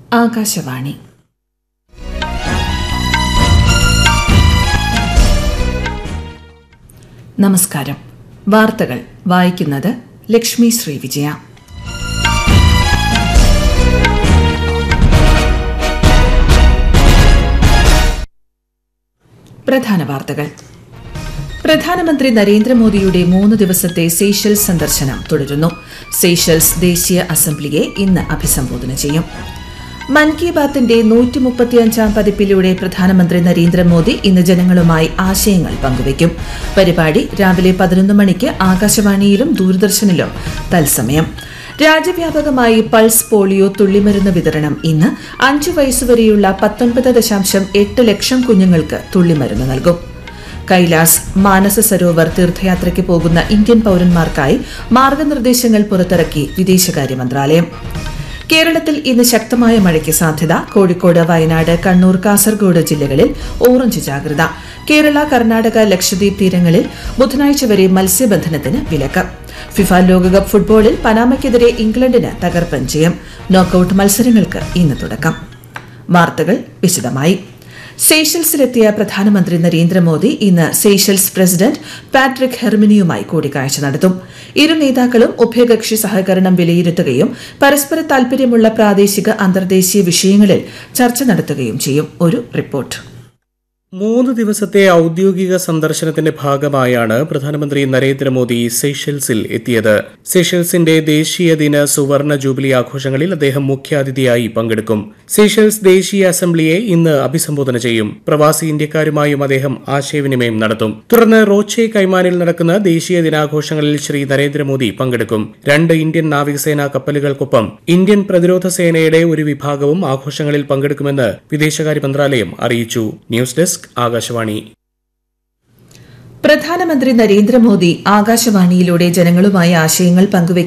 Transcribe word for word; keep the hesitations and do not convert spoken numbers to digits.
ആകാശവാണി. നമസ്കാരം. വാർത്തകൾ വായിക്കുന്നത് ലക്ഷ്മി ശ്രീ വിജയ. പ്രധാന വാർത്തകൾ. പ്രധാനമന്ത്രി നരേന്ദ്രമോദിയുടെ മൂന്ന് ദിവസത്തെ സീഷെൽസ് സന്ദർശനം തുടരുന്നു. സീഷെൽസ് ദേശീയ അസംബ്ലിയെ ഇന്ന് അഭിസംബോധന ചെയ്യും. മൻ കി ബാത്തിന്റെ നൂറ്റി മുപ്പത്തിയഞ്ചാം പതിപ്പിലൂടെ പ്രധാനമന്ത്രി നരേന്ദ്രമോദി ഇന്ന് ജനങ്ങളുമായി ആശയങ്ങൾ പങ്കുവയ്ക്കും. പരിപാടി രാവിലെ പതിനൊന്ന് മണിക്ക് ആകാശവാണിയിലും ദൂരദർശനിലും തത്സമയം. രാജ്യവ്യാപകമായി പൾസ് പോളിയോ തുള്ളിമരുന്ന് വിതരണം ഇന്ന്. അഞ്ചു വയസ്സുവരെയുള്ള പത്തൊൻപത് ദശാംശം എട്ട് ലക്ഷം കുഞ്ഞുങ്ങൾക്ക് തുള്ളിമരുന്ന് നൽകും. കൈലാസ് മാനസ സരോവർ തീർത്ഥയാത്രയ്ക്ക് പോകുന്ന ഇന്ത്യൻ പൌരന്മാർക്കായി മാർഗനിർദ്ദേശങ്ങൾ പുറത്തിറക്കി വിദേശകാര്യ മന്ത്രാലയം. കേരളത്തിൽ ഇന്ന് ശക്തമായ മഴയ്ക്ക് സാധ്യത. കോഴിക്കോട്, വയനാട്, കണ്ണൂർ, കാസർഗോഡ് ജില്ലകളിൽ ഓറഞ്ച് ജാഗ്രത. കേരള, കർണാടക, ലക്ഷദ്വീപ് തീരങ്ങളിൽ ബുധനാഴ്ച വരെ മത്സ്യബന്ധനത്തിന് വിലക്ക്. ഫിഫ ലോകകപ്പ് ഫുട്ബോളിൽ പനാമയ്ക്കെതിരെ ഇംഗ്ലണ്ടിന് തകർപ്പൻ ജയം. നോക്കൌട്ട് മത്സരങ്ങൾക്ക് ഇന്ന് തുടക്കം. വാർത്തകൾ വിശദമായി. സീഷെൽസിലെത്തിയ പ്രധാനമന്ത്രി നരേന്ദ്രമോദി ഇന്ന് സീഷെൽസ് പ്രസിഡന്റ് പാട്രിക് ഹെർമിനിയുമായി കൂടിക്കാഴ്ച നടത്തും. ഇരു നേതാക്കളും ഉഭയകക്ഷി സഹകരണം വിലയിരുത്തുകയും പരസ്പര താൽപര്യമുള്ള പ്രാദേശിക അന്തർദേശീയ വിഷയങ്ങളിൽ ചർച്ച നടത്തുകയും ചെയ്യും. ഒരു റിപ്പോർട്ട്. മൂന്ന് ദിവസത്തെ ഔദ്യോഗിക സന്ദർശനത്തിന്റെ ഭാഗമായാണ് പ്രധാനമന്ത്രി നരേന്ദ്രമോദി സീഷെൽസിൽ എത്തിയത്. സീഷെൽസിന്റെ ദേശീയ ദിന സുവർണ ജൂബിലി ആഘോഷങ്ങളിൽ അദ്ദേഹം മുഖ്യാതിഥിയായി പങ്കെടുക്കും. സീഷെൽസ് ദേശീയ അസംബ്ലിയെ ഇന്ന് അഭിസംബോധന ചെയ്യും. പ്രവാസി ഇന്ത്യക്കാരുമായും അദ്ദേഹം ആശയവിനിമയം നടത്തും. തുടർന്ന് റോച്ചെ കൈമാനിൽ നടക്കുന്ന ദേശീയ ദിനാഘോഷങ്ങളിൽ ശ്രീ നരേന്ദ്രമോദി പങ്കെടുക്കും. രണ്ട് ഇന്ത്യൻ നാവികസേനാ കപ്പലുകൾക്കൊപ്പം ഇന്ത്യൻ പ്രതിരോധ സേനയുടെ ഒരു വിഭാഗവും ആഘോഷങ്ങളിൽ പങ്കെടുക്കുമെന്ന് വിദേശകാര്യ മന്ത്രാലയം അറിയിച്ചു. News desk Akashvani. പ്രധാനമന്ത്രി നരേന്ദ്രമോദി ആകാശവാണിയിലൂടെ ജനങ്ങളുമായി ആശയങ്ങൾ പങ്കുവയ്ക്കും.